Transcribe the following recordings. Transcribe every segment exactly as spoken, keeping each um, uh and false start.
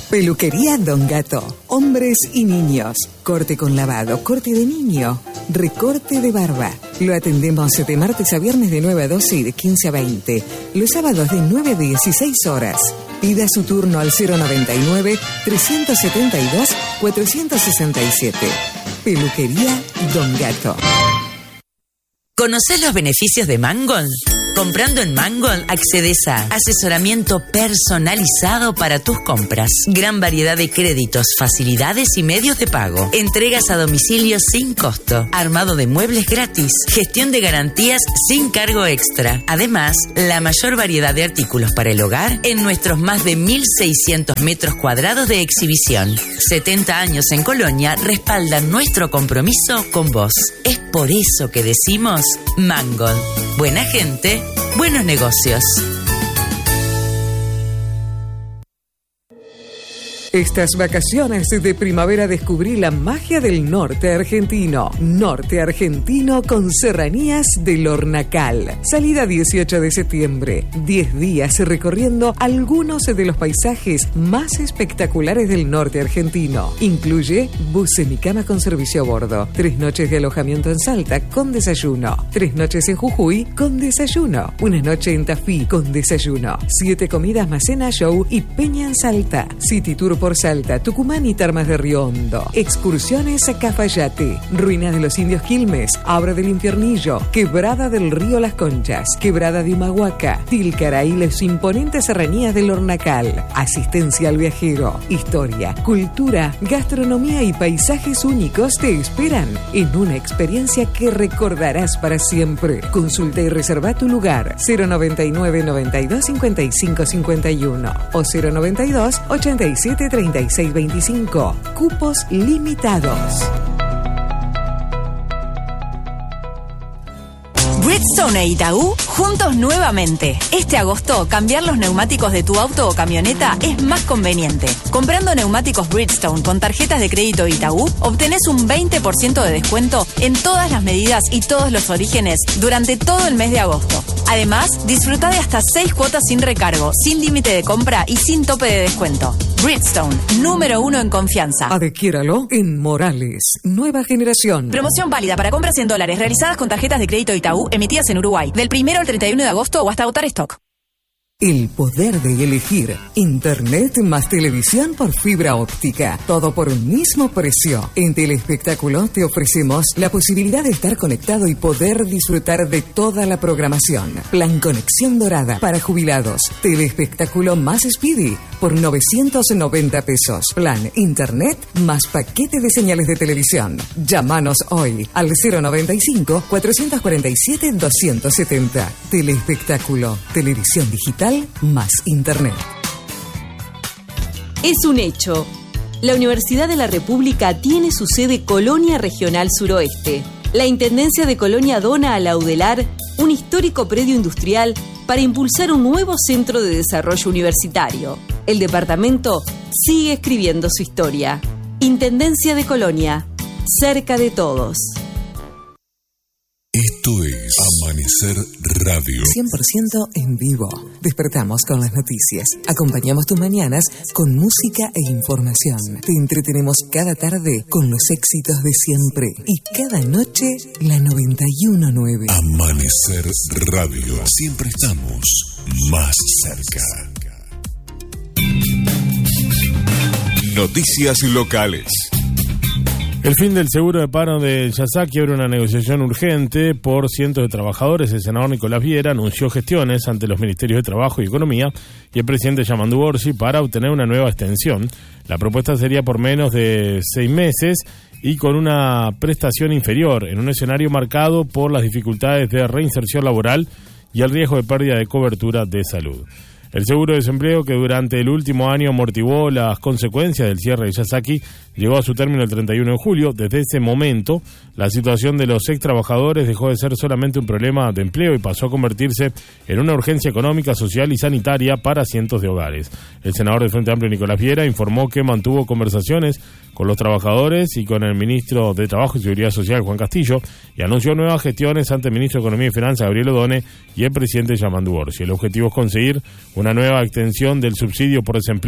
Peluquería Don Gato. Hombres y niños. Corte con lavado, corte de niño, recorte de barba. Lo atendemos de martes a viernes de nueve a doce y de quince a veinte. Los sábados de nueve a dieciséis horas. Pida su turno al cero noventa y nueve, trescientos setenta y dos, cuatrocientos sesenta y siete. Peluquería Don Gato. ¿Conocés los beneficios de Mangold? Comprando en Mangold accedes a asesoramiento personalizado para tus compras, gran variedad de créditos, facilidades y medios de pago, entregas a domicilio sin costo, armado de muebles gratis, gestión de garantías sin cargo extra. Además, la mayor variedad de artículos para el hogar en nuestros más de mil seiscientos metros cuadrados de exhibición. setenta años en Colonia respaldan nuestro compromiso con vos. Es por eso que decimos Mangold. Buena gente, buenos negocios. Estas vacaciones de primavera descubrí la magia del norte argentino. Norte argentino con serranías del Hornacal. Salida dieciocho de septiembre. diez días recorriendo algunos de los paisajes más espectaculares del norte argentino. Incluye bus semicama con servicio a bordo. Tres noches de alojamiento en Salta con desayuno. Tres noches en Jujuy con desayuno. Una noche en Tafí con desayuno. Siete comidas más cena, show y peña en Salta. City Tour por Salta, Tucumán y Termas de Río Hondo. Excursiones a Cafayate, Ruinas de los Indios Quilmes, Abra del Infiernillo, Quebrada del Río Las Conchas, Quebrada de Humahuaca, Tilcara y las imponentes serranías del Hornacal. Asistencia al viajero, historia, cultura, gastronomía y paisajes únicos te esperan en una experiencia que recordarás para siempre. Consulta y reserva tu lugar cero noventa y nueve, noventa y dos, cincuenta y cinco, cincuenta y uno o cero noventa y dos, ochenta y siete, treinta y seis veinticinco. Cupos limitados. Bridgestone e Itaú juntos nuevamente. Este agosto, cambiar los neumáticos de tu auto o camioneta es más conveniente. Comprando neumáticos Bridgestone con tarjetas de crédito Itaú, obtenés un veinte por ciento de descuento en todas las medidas y todos los orígenes durante todo el mes de agosto. Además, disfruta de hasta seis cuotas sin recargo, sin límite de compra y sin tope de descuento. Bridgestone, número uno en confianza. Adquiéralo en Morales, nueva generación. Promoción válida para compras en dólares realizadas con tarjetas de crédito Itaú emitidas en Uruguay, del primero al treinta y uno de agosto o hasta agotar stock. El poder de elegir. Internet más televisión por fibra óptica. Todo por un mismo precio. En Telespectáculo te ofrecemos la posibilidad de estar conectado y poder disfrutar de toda la programación. Plan Conexión Dorada para jubilados. Telespectáculo más Speedy por novecientos noventa pesos. Plan Internet más paquete de señales de televisión. Llámanos hoy al cero noventa y cinco, cuatrocientos cuarenta y siete, doscientos setenta. Telespectáculo. Televisión digital más Internet. Es un hecho. La Universidad de la República tiene su sede Colonia Regional Suroeste. La Intendencia de Colonia dona a la UDELAR un histórico predio industrial para impulsar un nuevo centro de desarrollo universitario. El departamento sigue escribiendo su historia. Intendencia de Colonia, cerca de todos. Esto es Amanecer Radio. cien por ciento en vivo. Despertamos con las noticias. Acompañamos tus mañanas con música e información. Te entretenemos cada tarde con los éxitos de siempre. Y cada noche, la noventa y uno punto nueve. Amanecer Radio. Siempre estamos más cerca. Noticias locales. El fin del seguro de paro de Yasaki abre una negociación urgente por cientos de trabajadores. El senador Nicolás Viera anunció gestiones ante los Ministerios de Trabajo y Economía y el presidente Yamandu Orsi para obtener una nueva extensión. La propuesta sería por menos de seis meses y con una prestación inferior, en un escenario marcado por las dificultades de reinserción laboral y el riesgo de pérdida de cobertura de salud. El seguro de desempleo, que durante el último año amortiguó las consecuencias del cierre de Yasaki, llegó a su término el treinta y uno de julio. Desde ese momento, la situación de los ex trabajadores dejó de ser solamente un problema de empleo y pasó a convertirse en una urgencia económica, social y sanitaria para cientos de hogares. El senador del Frente Amplio, Nicolás Viera, informó que mantuvo conversaciones con los trabajadores y con el ministro de Trabajo y Seguridad Social, Juan Castillo, y anunció nuevas gestiones ante el ministro de Economía y Finanzas, Gabriel Odone, y el presidente Yamandu Orsi. El objetivo es conseguir una nueva extensión del subsidio por desempleo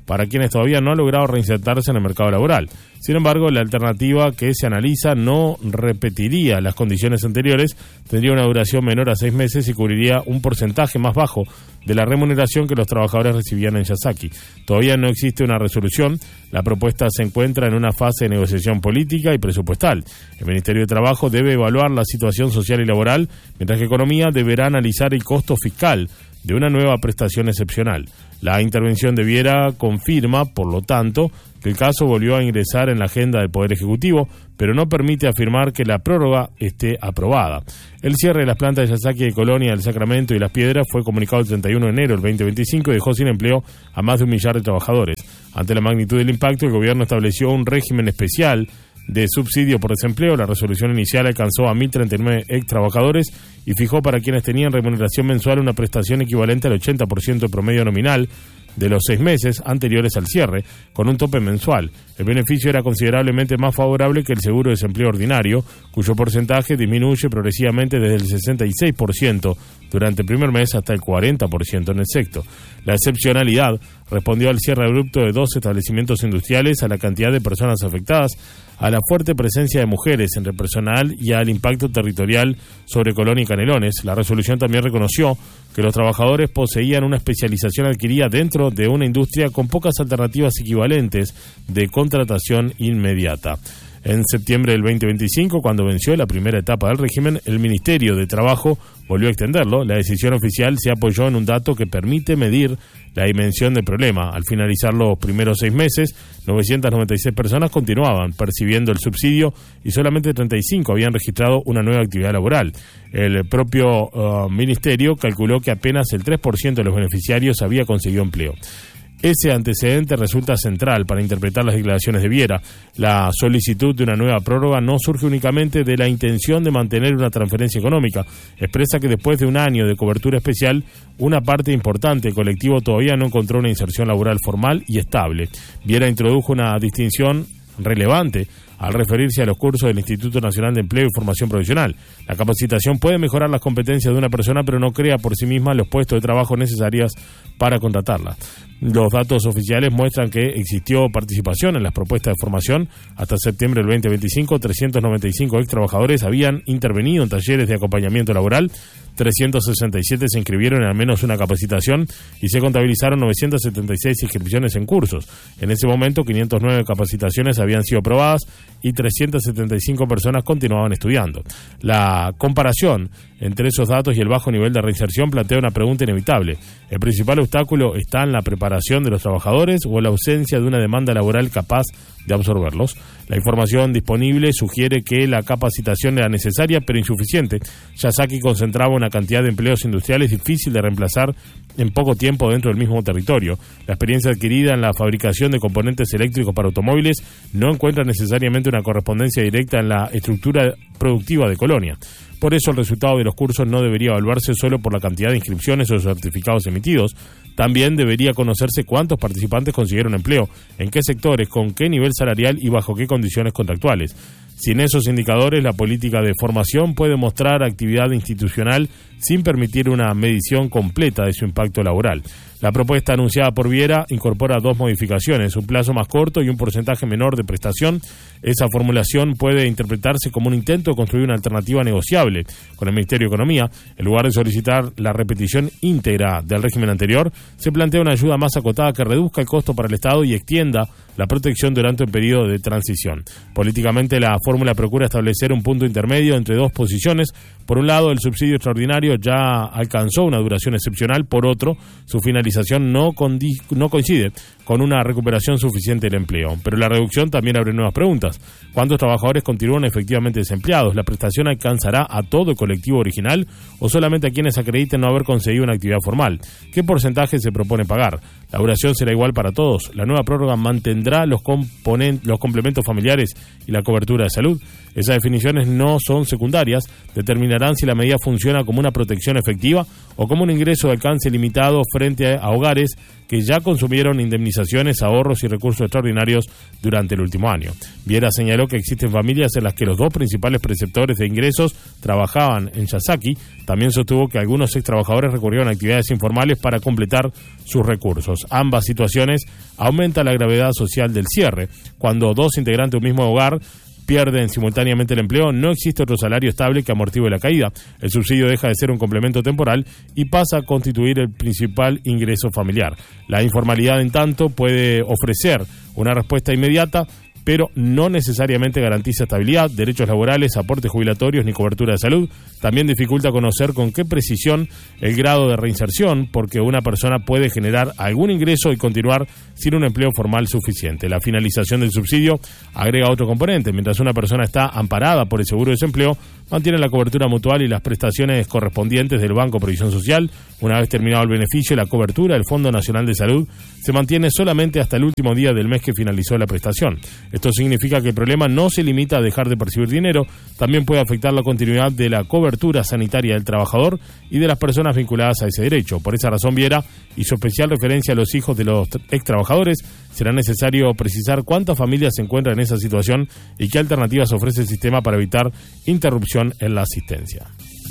para quienes todavía no han logrado reinsertarse en el mercado laboral. Sin embargo, la alternativa que se analiza no repetiría las condiciones anteriores, tendría una duración menor a seis meses y cubriría un porcentaje más bajo de la remuneración que los trabajadores recibían en Yasaki. Todavía no existe una resolución. La propuesta se encuentra en una fase de negociación política y presupuestal. El Ministerio de Trabajo debe evaluar la situación social y laboral, mientras que Economía deberá analizar el costo fiscal de una nueva prestación excepcional. La intervención de Viera confirma, por lo tanto, que el caso volvió a ingresar en la agenda del Poder Ejecutivo, pero no permite afirmar que la prórroga esté aprobada. El cierre de las plantas de Yasaki, de Colonia, del Sacramento y Las Piedras fue comunicado el treinta y uno de enero del veinte veinticinco y dejó sin empleo a más de un millar de trabajadores. Ante la magnitud del impacto, el gobierno estableció un régimen especial de subsidio por desempleo. La resolución inicial alcanzó a mil treinta y nueve ex trabajadores y fijó para quienes tenían remuneración mensual una prestación equivalente al ochenta por ciento de promedio nominal de los seis meses anteriores al cierre, con un tope mensual. El beneficio era considerablemente más favorable que el seguro de desempleo ordinario, cuyo porcentaje disminuye progresivamente desde el sesenta y seis por ciento durante el primer mes hasta el cuarenta por ciento en el sexto. La excepcionalidad respondió al cierre abrupto de dos establecimientos industriales, a la cantidad de personas afectadas, a la fuerte presencia de mujeres entre personal y al impacto territorial sobre Colonia y Canelones. La resolución también reconoció que los trabajadores poseían una especialización adquirida dentro de una industria con pocas alternativas equivalentes de contratación inmediata. En septiembre del veinte veinticinco, cuando venció la primera etapa del régimen, el Ministerio de Trabajo volvió a extenderlo. La decisión oficial se apoyó en un dato que permite medir la dimensión del problema. Al finalizar los primeros seis meses, novecientas noventa y seis personas continuaban percibiendo el subsidio y solamente treinta y cinco habían registrado una nueva actividad laboral. El propio uh, Ministerio calculó que apenas el tres por ciento de los beneficiarios había conseguido empleo. Ese antecedente resulta central para interpretar las declaraciones de Viera. La solicitud de una nueva prórroga no surge únicamente de la intención de mantener una transferencia económica. Expresa que después de un año de cobertura especial, una parte importante del colectivo todavía no encontró una inserción laboral formal y estable. Viera introdujo una distinción relevante al referirse a los cursos del Instituto Nacional de Empleo y Formación Profesional. La capacitación puede mejorar las competencias de una persona, pero no crea por sí misma los puestos de trabajo necesarios para contratarla. Los datos oficiales muestran que existió participación en las propuestas de formación. Hasta septiembre del veinte veinticinco, trescientos noventa y cinco ex trabajadores habían intervenido en talleres de acompañamiento laboral, trescientos sesenta y siete se inscribieron en al menos una capacitación y se contabilizaron novecientas setenta y seis inscripciones en cursos. En ese momento, quinientas nueve capacitaciones habían sido aprobadas y trescientas setenta y cinco personas continuaban estudiando. La comparación entre esos datos y el bajo nivel de reinserción plantea una pregunta inevitable. ¿El principal obstáculo está en la preparación de los trabajadores o en la ausencia de una demanda laboral capaz de absorberlos? La información disponible sugiere que la capacitación era necesaria pero insuficiente. Yasaki concentraba una cantidad de empleos industriales difícil de reemplazar en poco tiempo dentro del mismo territorio. La experiencia adquirida en la fabricación de componentes eléctricos para automóviles no encuentra necesariamente una correspondencia directa en la estructura productiva de Colonia. Por eso el resultado de los cursos no debería evaluarse solo por la cantidad de inscripciones o certificados emitidos. También debería conocerse cuántos participantes consiguieron empleo, en qué sectores, con qué nivel salarial y bajo qué condiciones contractuales. Sin esos indicadores, la política de formación puede mostrar actividad institucional sin permitir una medición completa de su impacto laboral. La propuesta anunciada por Viera incorpora dos modificaciones, un plazo más corto y un porcentaje menor de prestación. Esa formulación puede interpretarse como un intento de construir una alternativa negociable con el Ministerio de Economía. En lugar de solicitar la repetición íntegra del régimen anterior, se plantea una ayuda más acotada que reduzca el costo para el Estado y extienda la protección durante el periodo de transición. Políticamente, la fórmula procura establecer un punto intermedio entre dos posiciones. Por un lado, el subsidio extraordinario ya alcanzó una duración excepcional. Por otro, su finalización no, condi- no coincide con una recuperación suficiente del empleo. Pero la reducción también abre nuevas preguntas. ¿Cuántos trabajadores continúan efectivamente desempleados? ¿La prestación alcanzará a todo el colectivo original o solamente a quienes acrediten no haber conseguido una actividad formal? ¿Qué porcentaje se propone pagar? ¿La duración será igual para todos? ¿La nueva prórroga mantendrá los, componen- los complementos familiares y la cobertura de salud? Esas definiciones no son secundarias, determinarán si la medida funciona como una protección efectiva o como un ingreso de alcance limitado frente a hogares que ya consumieron indemnización actualizaciones, ahorros y recursos extraordinarios durante el último año. Viera señaló que existen familias en las que los dos principales preceptores de ingresos trabajaban en Yasaki. También sostuvo que algunos ex trabajadores recurrieron a actividades informales para completar sus recursos. Ambas situaciones aumentan la gravedad social del cierre. Cuando dos integrantes de un mismo hogar pierden simultáneamente el empleo, no existe otro salario estable que amortigue la caída. El subsidio deja de ser un complemento temporal y pasa a constituir el principal ingreso familiar. La informalidad, en tanto, puede ofrecer una respuesta inmediata, pero no necesariamente garantiza estabilidad, derechos laborales, aportes jubilatorios ni cobertura de salud. También dificulta conocer con qué precisión el grado de reinserción, porque una persona puede generar algún ingreso y continuar sin un empleo formal suficiente. La finalización del subsidio agrega otro componente. Mientras una persona está amparada por el seguro de desempleo, mantiene la cobertura mutual y las prestaciones correspondientes del Banco de Previsión Social. Una vez terminado el beneficio, la cobertura del Fondo Nacional de Salud se mantiene solamente hasta el último día del mes que finalizó la prestación. Esto significa que el problema no se limita a dejar de percibir dinero, también puede afectar la continuidad de la cobertura sanitaria del trabajador y de las personas vinculadas a ese derecho. Por esa razón, Viera hizo especial referencia a los hijos de los ex trabajadores. Será necesario precisar cuántas familias se encuentran en esa situación y qué alternativas ofrece el sistema para evitar interrupción en la asistencia.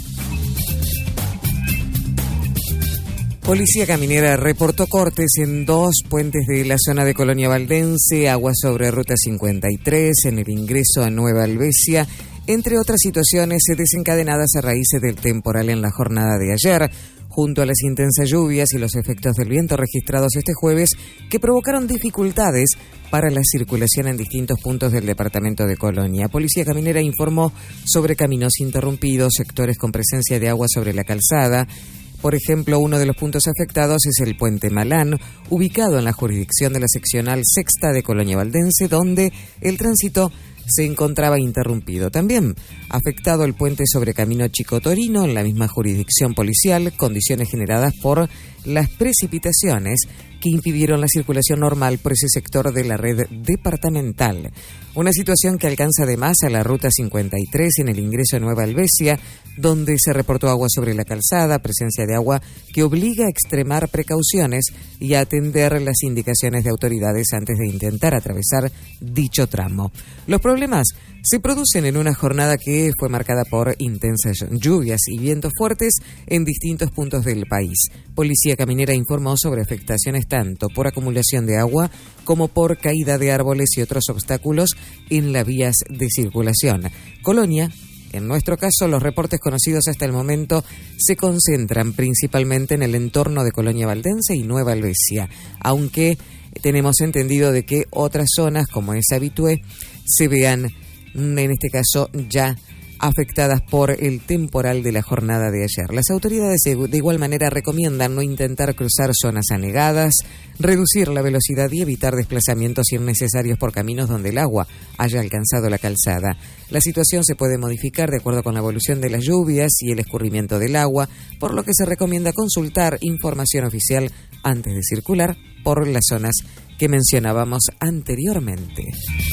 Policía Caminera reportó cortes en dos puentes de la zona de Colonia Valdense, agua sobre Ruta cincuenta y tres, en el ingreso a Nueva Albesia, entre otras situaciones desencadenadas a raíz del temporal en la jornada de ayer, junto a las intensas lluvias y los efectos del viento registrados este jueves, que provocaron dificultades para la circulación en distintos puntos del departamento de Colonia. Policía Caminera informó sobre caminos interrumpidos, sectores con presencia de agua sobre la calzada. Por ejemplo, uno de los puntos afectados es el Puente Malán, ubicado en la jurisdicción de la seccional sexta de Colonia Valdense, donde el tránsito se encontraba interrumpido. También afectado el puente sobre Camino Chico Torino, en la misma jurisdicción policial, condiciones generadas por las precipitaciones que impidieron la circulación normal por ese sector de la red departamental. Una situación que alcanza además a la Ruta cincuenta y tres en el ingreso a Nueva Albesia, donde se reportó agua sobre la calzada, presencia de agua que obliga a extremar precauciones y a atender las indicaciones de autoridades antes de intentar atravesar dicho tramo. Los problemas se producen en una jornada que fue marcada por intensas lluvias y vientos fuertes en distintos puntos del país. Policía Caminera informó sobre afectaciones tanto por acumulación de agua como por caída de árboles y otros obstáculos en las vías de circulación. Colonia, en nuestro caso, los reportes conocidos hasta el momento se concentran principalmente en el entorno de Colonia Valdense y Nueva Albesia, aunque tenemos entendido de que otras zonas, como es habitué, se vean en este caso ya afectadas por el temporal de la jornada de ayer. Las autoridades de igual manera recomiendan no intentar cruzar zonas anegadas, reducir la velocidad y evitar desplazamientos innecesarios por caminos donde el agua haya alcanzado la calzada. La situación se puede modificar de acuerdo con la evolución de las lluvias y el escurrimiento del agua, por lo que se recomienda consultar información oficial antes de circular por las zonas que mencionábamos anteriormente.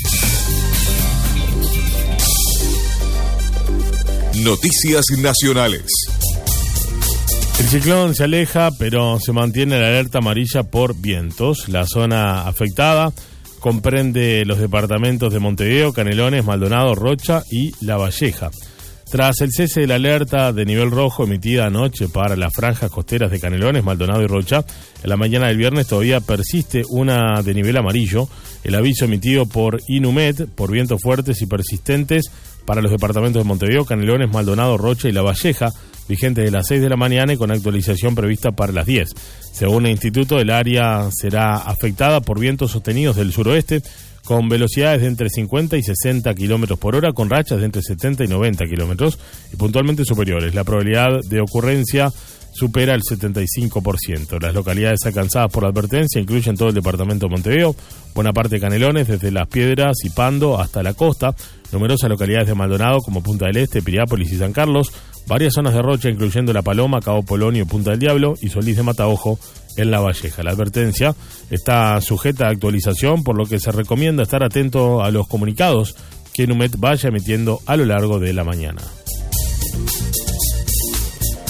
Noticias nacionales. El ciclón se aleja, pero se mantiene la alerta amarilla por vientos. La zona afectada comprende los departamentos de Montevideo, Canelones, Maldonado, Rocha y La Valleja. Tras el cese de la alerta de nivel rojo emitida anoche para las franjas costeras de Canelones, Maldonado y Rocha, en la mañana del viernes todavía persiste una de nivel amarillo. El aviso emitido por Inumet por vientos fuertes y persistentes para los departamentos de Montevideo, Canelones, Maldonado, Rocha y La Valleja, vigente de las seis de la mañana y con actualización prevista para las diez. Según el instituto, el área será afectada por vientos sostenidos del suroeste, con velocidades de entre cincuenta y sesenta kilómetros por hora, con rachas de entre setenta y noventa kilómetros y puntualmente superiores. La probabilidad de ocurrencia supera el setenta y cinco por ciento. Las localidades alcanzadas por la advertencia incluyen todo el departamento de Montevideo, buena parte de Canelones, desde Las Piedras y Pando hasta la costa, numerosas localidades de Maldonado como Punta del Este, Piriápolis y San Carlos, varias zonas de Rocha incluyendo La Paloma, Cabo Polonio, Punta del Diablo y Solís de Mataojo en La Valleja. La advertencia está sujeta a actualización, por lo que se recomienda estar atento a los comunicados que Inumet vaya emitiendo a lo largo de la mañana.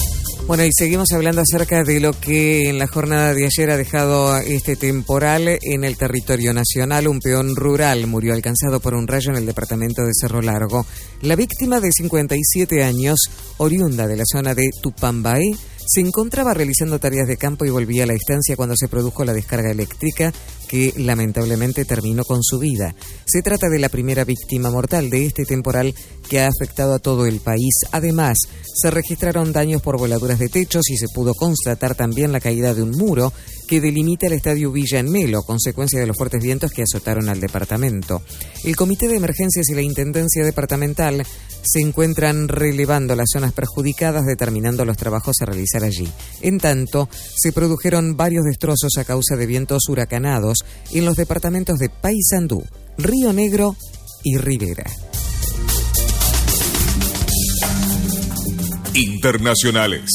Bueno, y seguimos hablando acerca de lo que en la jornada de ayer ha dejado este temporal en el territorio nacional. Un peón rural murió alcanzado por un rayo en el departamento de Cerro Largo. La víctima, de cincuenta y siete años, oriunda de la zona de Tupambaé, se encontraba realizando tareas de campo y volvía a la estancia cuando se produjo la descarga eléctrica que lamentablemente terminó con su vida. Se trata de la primera víctima mortal de este temporal que ha afectado a todo el país. Además, se registraron daños por voladuras de techos y se pudo constatar también la caída de un muro que delimita el estadio Villa en Melo, consecuencia de los fuertes vientos que azotaron al departamento. El Comité de Emergencias y la Intendencia Departamental se encuentran relevando las zonas perjudicadas, determinando los trabajos a realizar allí. En tanto, se produjeron varios destrozos a causa de vientos huracanados en los departamentos de Paysandú, Río Negro y Rivera. Internacionales.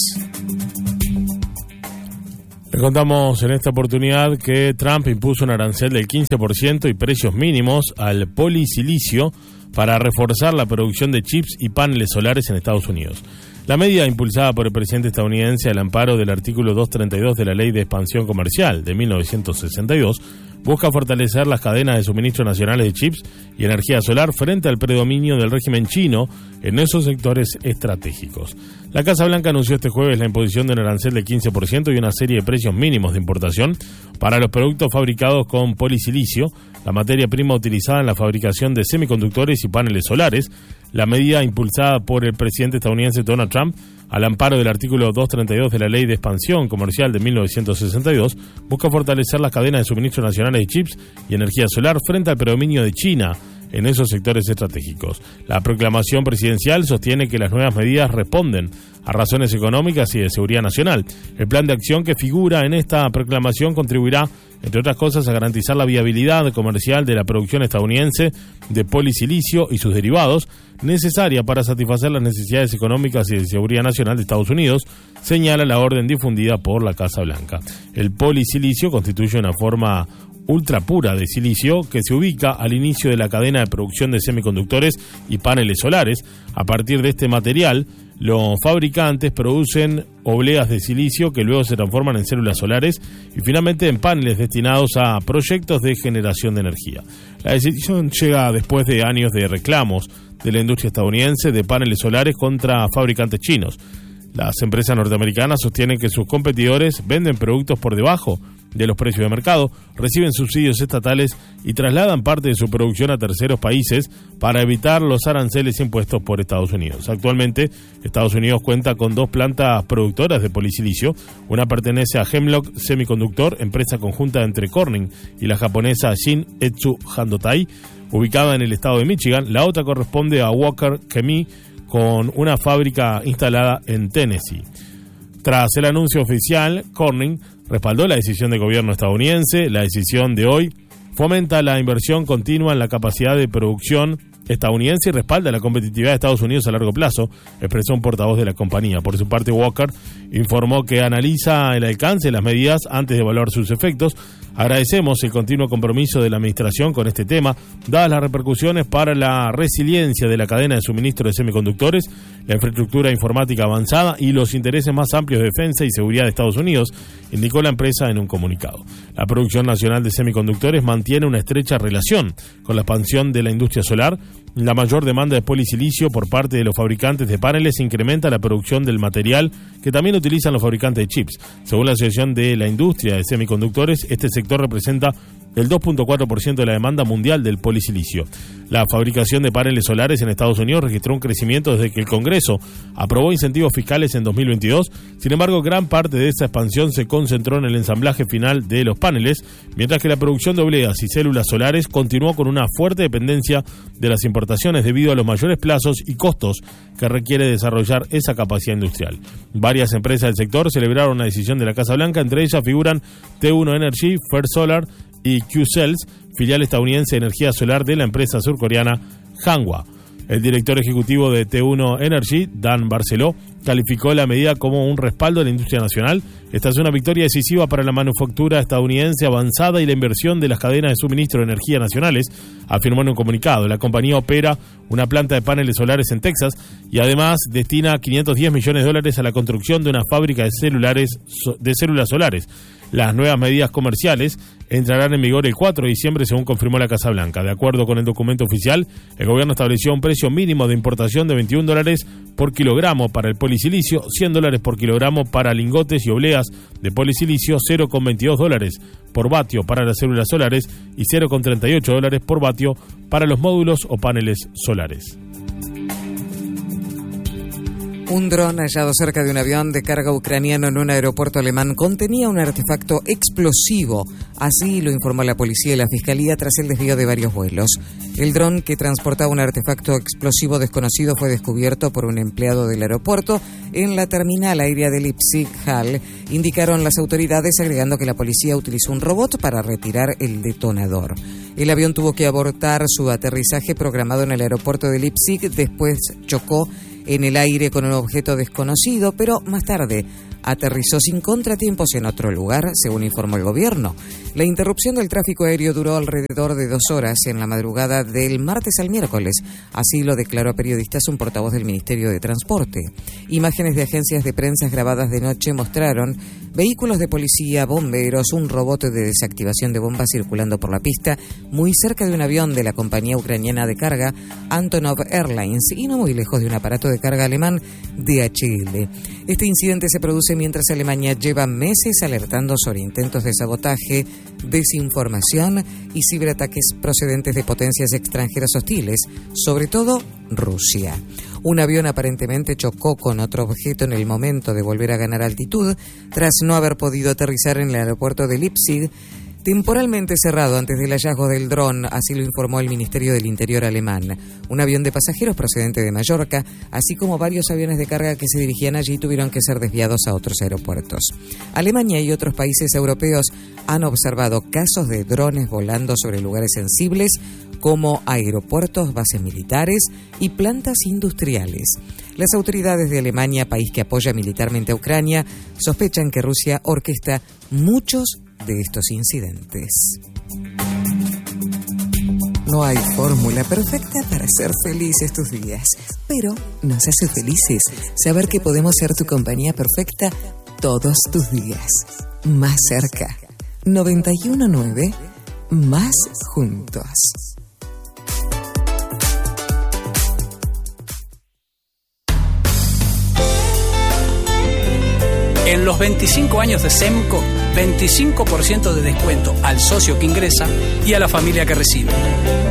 Le contamos en esta oportunidad que Trump impuso un arancel del quince por ciento y precios mínimos al polisilicio para reforzar la producción de chips y paneles solares en Estados Unidos. La medida, impulsada por el presidente estadounidense al amparo del artículo doscientos treinta y dos de la Ley de Expansión Comercial de mil novecientos sesenta y dos, busca fortalecer las cadenas de suministro nacionales de chips y energía solar frente al predominio del régimen chino en esos sectores estratégicos. La Casa Blanca anunció este jueves la imposición de un arancel del quince por ciento y una serie de precios mínimos de importación para los productos fabricados con polisilicio, la materia prima utilizada en la fabricación de semiconductores y paneles solares. La medida, impulsada por el presidente estadounidense Donald Trump al amparo del artículo doscientos treinta y dos de la Ley de Expansión Comercial de mil novecientos sesenta y dos, busca fortalecer las cadenas de suministro nacionales de chips y energía solar frente al predominio de China en esos sectores estratégicos. La proclamación presidencial sostiene que las nuevas medidas responden a razones económicas y de seguridad nacional. El plan de acción que figura en esta proclamación contribuirá, entre otras cosas, a garantizar la viabilidad comercial de la producción estadounidense de polisilicio y sus derivados, necesaria para satisfacer las necesidades económicas y de seguridad nacional de Estados Unidos, señala la orden difundida por la Casa Blanca. El polisilicio constituye una forma ultra pura de silicio que se ubica al inicio de la cadena de producción de semiconductores y paneles solares. A partir de este material, los fabricantes producen obleas de silicio que luego se transforman en células solares y finalmente en paneles destinados a proyectos de generación de energía. La decisión llega después de años de reclamos de la industria estadounidense de paneles solares contra fabricantes chinos. Las empresas norteamericanas sostienen que sus competidores venden productos por debajo de los precios de mercado, reciben subsidios estatales y trasladan parte de su producción a terceros países para evitar los aranceles impuestos por Estados Unidos. Actualmente, Estados Unidos cuenta con dos plantas productoras de polisilicio. Una pertenece a Hemlock Semiconductor, empresa conjunta entre Corning y la japonesa Shin Etsu Handotai, ubicada en el estado de Michigan. La otra corresponde a Walker Chemie, con una fábrica instalada en Tennessee. Tras el anuncio oficial, Corning respaldó la decisión del gobierno estadounidense. La decisión de hoy fomenta la inversión continua en la capacidad de producción estadounidense y respalda la competitividad de Estados Unidos a largo plazo, expresó un portavoz de la compañía. Por su parte, Walker informó que analiza el alcance de las medidas antes de evaluar sus efectos. Agradecemos el continuo compromiso de la Administración con este tema, dadas las repercusiones para la resiliencia de la cadena de suministro de semiconductores, la infraestructura informática avanzada y los intereses más amplios de defensa y seguridad de Estados Unidos, indicó la empresa en un comunicado. La producción nacional de semiconductores mantiene una estrecha relación con la expansión de la industria solar. La mayor demanda de polisilicio por parte de los fabricantes de paneles incrementa la producción del material que también utilizan los fabricantes de chips. Según la Asociación de la Industria de Semiconductores, este sector representa el dos punto cuatro por ciento de la demanda mundial del polisilicio. La fabricación de paneles solares en Estados Unidos registró un crecimiento desde que el Congreso aprobó incentivos fiscales en dos mil veintidós. Sin embargo, gran parte de esa expansión se concentró en el ensamblaje final de los paneles, mientras que la producción de obleas y células solares continuó con una fuerte dependencia de las importaciones debido a los mayores plazos y costos que requiere desarrollar esa capacidad industrial. Varias empresas del sector celebraron la decisión de la Casa Blanca, entre ellas figuran T uno Energy, First Solar y Q-Cells, filial estadounidense de energía solar de la empresa surcoreana Hanwha. El director ejecutivo de T uno Energy, Dan Barceló, calificó la medida como un respaldo a la industria nacional. Esta es una victoria decisiva para la manufactura estadounidense avanzada y la inversión de las cadenas de suministro de energía nacionales, afirmó en un comunicado. La compañía opera una planta de paneles solares en Texas y además destina quinientos diez millones de dólares a la construcción de una fábrica de celulares de células solares. Las nuevas medidas comerciales entrarán en vigor el cuatro de diciembre, según confirmó la Casa Blanca. De acuerdo con el documento oficial, el gobierno estableció un precio mínimo de importación de veintiún dólares por kilogramo para el polisilicio, cien dólares por kilogramo para lingotes y obleas de polisilicio, cero coma veintidós dólares por vatio para las células solares y cero coma treinta y ocho dólares por vatio para los módulos o paneles solares. Un dron hallado cerca de un avión de carga ucraniano en un aeropuerto alemán contenía un artefacto explosivo. Así lo informó la policía y la fiscalía tras el desvío de varios vuelos. El dron que transportaba un artefacto explosivo desconocido fue descubierto por un empleado del aeropuerto en la terminal aérea de Leipzig-Hall, indicaron las autoridades, agregando que la policía utilizó un robot para retirar el detonador. El avión tuvo que abortar su aterrizaje programado en el aeropuerto de Leipzig, después chocó en el aire con un objeto desconocido, pero más tarde aterrizó sin contratiempos en otro lugar, según informó el gobierno. La interrupción del tráfico aéreo duró alrededor de dos horas en la madrugada del martes al miércoles. Así lo declaró a periodistas un portavoz del Ministerio de Transporte. Imágenes de agencias de prensa grabadas de noche mostraron vehículos de policía, bomberos, un robot de desactivación de bombas circulando por la pista, muy cerca de un avión de la compañía ucraniana de carga Antonov Airlines y no muy lejos de un aparato de carga alemán D H L. Este incidente se produce mientras Alemania lleva meses alertando sobre intentos de sabotaje, desinformación y ciberataques procedentes de potencias extranjeras hostiles, sobre todo Rusia. Un avión aparentemente chocó con otro objeto en el momento de volver a ganar altitud, tras no haber podido aterrizar en el aeropuerto de Leipzig, temporalmente cerrado antes del hallazgo del dron, así lo informó el Ministerio del Interior alemán. Un avión de pasajeros procedente de Mallorca, así como varios aviones de carga que se dirigían allí, tuvieron que ser desviados a otros aeropuertos. Alemania y otros países europeos han observado casos de drones volando sobre lugares sensibles como aeropuertos, bases militares y plantas industriales. Las autoridades de Alemania, país que apoya militarmente a Ucrania, sospechan que Rusia orquesta muchos de estos incidentes. No hay fórmula perfecta para ser feliz estos días, pero nos hace felices saber que podemos ser tu compañía perfecta todos tus días. Más cerca. noventa y uno nueve, más juntos. En los veinticinco años de SEMCO, veinticinco por ciento de descuento al socio que ingresa y a la familia que recibe.